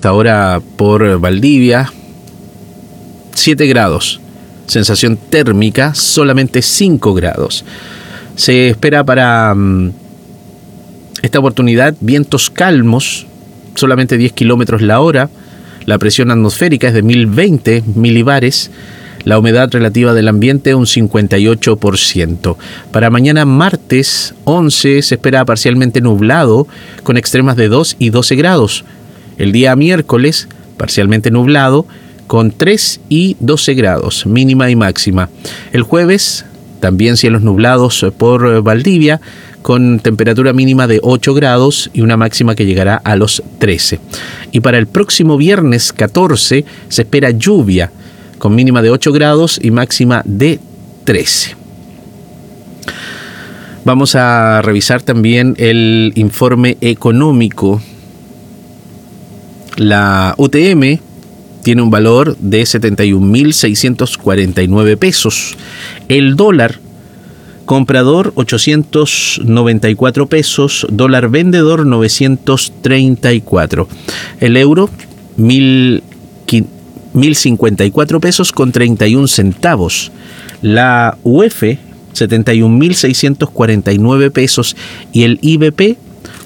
esta hora por Valdivia, 7 grados. Sensación térmica, solamente 5 grados. Se espera para esta oportunidad vientos calmos, solamente 10 kilómetros la hora. La presión atmosférica es de 1020 milibares. La humedad relativa del ambiente un 58%. Para mañana martes 11 se espera parcialmente nublado con extremas de 2 y 12 grados. El día miércoles parcialmente nublado con 3 y 12 grados, mínima y máxima. El jueves también cielos nublados por Valdivia con temperatura mínima de 8 grados y una máxima que llegará a los 13. Y para el próximo viernes 14 se espera lluvia con mínima de 8 grados y máxima de 13. Vamos a revisar también el informe económico. La UTM tiene un valor de 71.649 pesos. El dólar comprador 894 pesos, dólar vendedor 934. El euro 1.054 pesos con 31 centavos. La UF 71.649 pesos y el IBP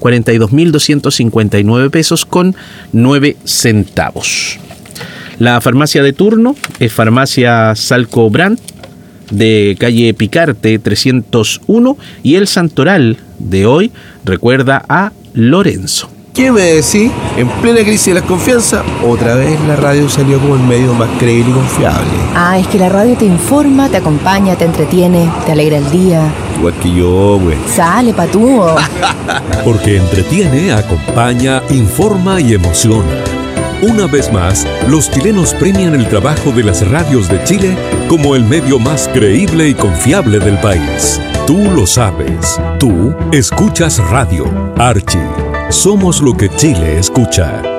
42.259 pesos con 9 centavos. La farmacia de turno es Farmacia Salco Brand de calle Picarte 301 y el Santoral de hoy recuerda a Lorenzo. ¿Qué me decís? En plena crisis de la confianza, otra vez la radio salió como el medio más creíble y confiable. Ah, es que la radio te informa, te acompaña, te entretiene, te alegra el día. Igual que yo, güey. Sale, patúo. Porque entretiene, acompaña, informa y emociona. Una vez más, los chilenos premian el trabajo de las radios de Chile como el medio más creíble y confiable del país. Tú lo sabes. Tú escuchas radio. Archie. Somos lo que Chile escucha.